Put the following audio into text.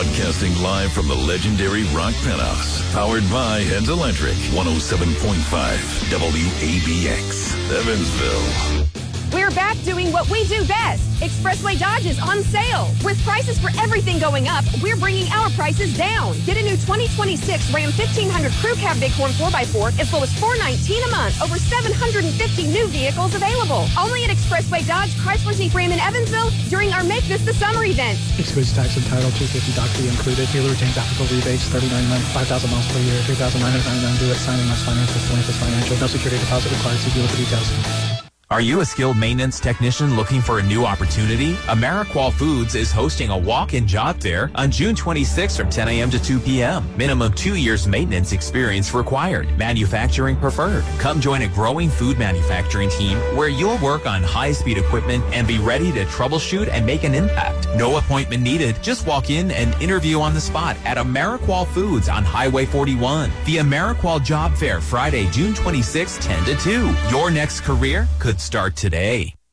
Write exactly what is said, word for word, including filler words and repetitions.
Broadcasting live from the legendary Rock Penthouse. Powered by Heads Electric. one oh seven point five W A B X. Evansville. We're back doing what we do best. Expressway Dodge is on sale. With prices for everything going up, we're bringing our prices down. Get a new twenty twenty-six Ram fifteen hundred Crew Cab Bighorn four by four as low as four hundred nineteen dollars a month. Over seven hundred fifty new vehicles available. Only at Expressway Dodge, Chrysler Jeep Ram in Evansville during our Make This the Summer event. Excludes tax and title, two hundred fifty dollars doc fee included. Dealer retains applicable rebates, thirty ninety-nine, five thousand miles per year, three thousand nine hundred ninety-nine due at signing less financial, twenty plus financial. No security deposit required. See dealer for details. Are you a skilled maintenance technician looking for a new opportunity? AmeriQual Foods is hosting a walk-in job fair on June twenty-sixth from ten a.m. to two p.m. Minimum two years maintenance experience required. Manufacturing preferred. Come join a growing food manufacturing team where you'll work on high-speed equipment and be ready to troubleshoot and make an impact. No appointment needed. Just walk in and interview on the spot at AmeriQual Foods on Highway forty-one. The AmeriQual Job Fair, Friday, June twenty-sixth, ten to two. Your next career could start today.